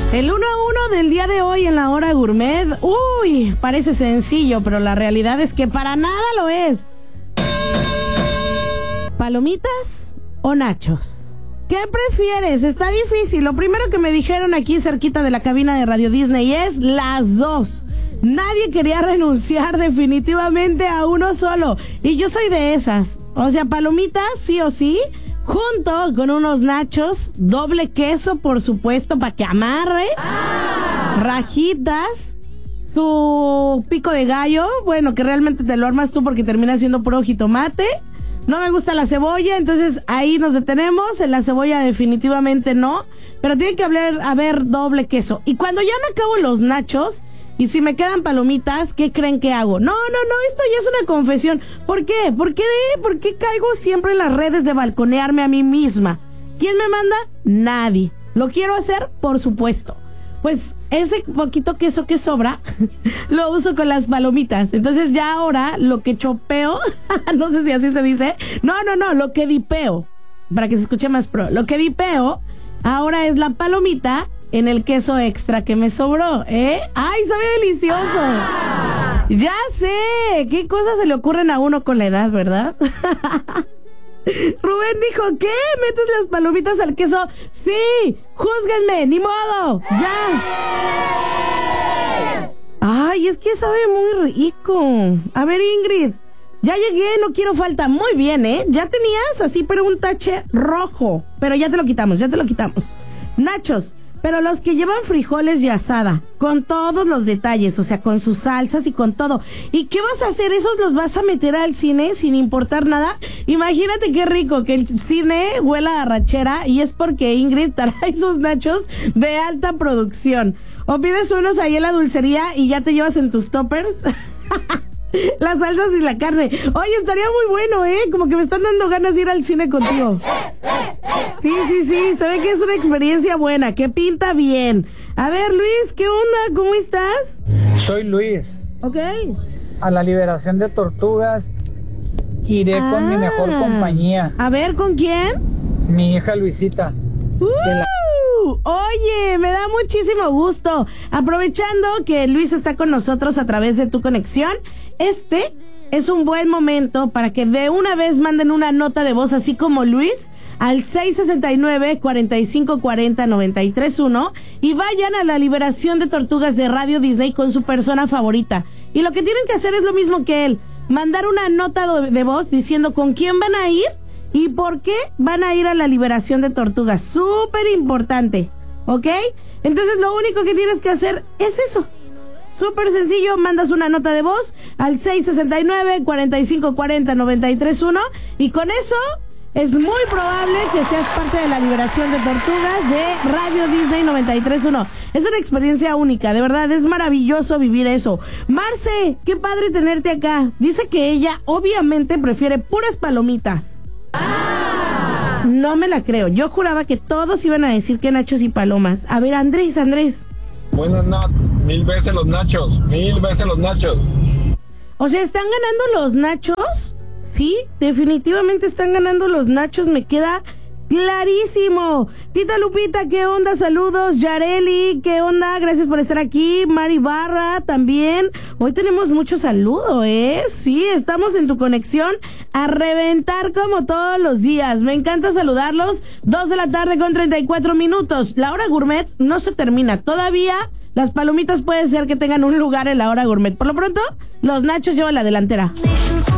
El 1 a 1 del día de hoy en la hora gourmet. Uy, parece sencillo, pero la realidad es que para nada lo es. ¿Palomitas o nachos? ¿Qué prefieres? Está difícil. Lo primero que me dijeron aquí cerquita de la cabina de Radio Disney es las dos. Nadie quería renunciar definitivamente a uno solo. Y yo soy de esas. O sea, palomitas sí o sí, junto con unos nachos, doble queso, por supuesto, para que amarre, rajitas, su pico de gallo, bueno, que realmente te lo armas tú porque termina siendo puro jitomate. No me gusta la cebolla, entonces ahí nos detenemos. En la cebolla definitivamente no, pero tiene que haber doble queso. Y cuando ya me acabo los nachos, y si me quedan palomitas, ¿qué creen que hago? No, esto ya es una confesión. ¿Por qué? ¿Por qué caigo siempre en las redes de balconearme a mí misma? ¿Quién me manda? Nadie. ¿Lo quiero hacer? Por supuesto. Pues ese poquito queso que sobra lo uso con las palomitas. Entonces ya ahora lo que chopeo, no sé si así se dice. No, lo que dipeo, para que se escuche más pro. Lo que dipeo ahora es la palomita en el queso extra que me sobró, ¿eh? ¡Ay, sabe delicioso! Ya sé, qué cosas se le ocurren a uno con la edad, ¿verdad? Rubén dijo, ¿qué? ¿Metes las palomitas al queso? ¡Sí! ¡Júzguenme! ¡Ni modo! ¡Ya! ¡Ay, es que sabe muy rico! A ver, Ingrid, ya llegué, no quiero falta. Muy bien, ¿eh? Ya tenías así, pero un tache rojo. Pero ya te lo quitamos. Nachos, pero los que llevan frijoles y asada, con todos los detalles, o sea, con sus salsas y con todo. ¿Y qué vas a hacer? ¿Esos los vas a meter al cine sin importar nada? Imagínate qué rico que el cine huela a arrachera, y es porque Ingrid trae sus nachos de alta producción. O pides unos ahí en la dulcería y ya te llevas en tus toppers las salsas y la carne. Oye, estaría muy bueno, ¿eh? Como que me están dando ganas de ir al cine contigo. Sí, se ve que es una experiencia buena, que pinta bien. A ver, Luis, ¿qué onda? ¿Cómo estás? Soy Luis. Ok. A la liberación de tortugas iré con mi mejor compañía. A ver, ¿con quién? Mi hija Luisita. Oye, me da muchísimo gusto. Aprovechando que Luis está con nosotros a través de tu conexión, este es un buen momento para que de una vez manden una nota de voz así como Luis al 669-4540-931 y vayan a la liberación de tortugas de Radio Disney con su persona favorita. Y lo que tienen que hacer es lo mismo que él, mandar una nota de voz diciendo con quién van a ir y por qué van a ir a la liberación de tortugas. Súper importante, ¿ok? Entonces lo único que tienes que hacer es eso. Súper sencillo, mandas una nota de voz al 669-4540-931 y con eso es muy probable que seas parte de la liberación de tortugas de Radio Disney 93.1. Es una experiencia única, de verdad, es maravilloso vivir eso. Marce, qué padre tenerte acá. Dice que ella obviamente prefiere puras palomitas. No me la creo. Yo juraba que todos iban a decir que nachos y palomas. A ver, Andrés. Buenas noches. 1000 veces los nachos. O sea, ¿están ganando los nachos? Sí, definitivamente están ganando los nachos. Me queda clarísimo. Tita Lupita, ¿qué onda? Saludos. Yareli, ¿qué onda? Gracias por estar aquí. Mari Barra, también. Hoy tenemos mucho saludo, ¿eh? Sí, estamos en tu conexión a reventar como todos los días. Me encanta saludarlos. 2:34 p.m. La hora gourmet no se termina. Todavía las palomitas puede ser que tengan un lugar en la hora gourmet. Por lo pronto, los nachos llevan la delantera.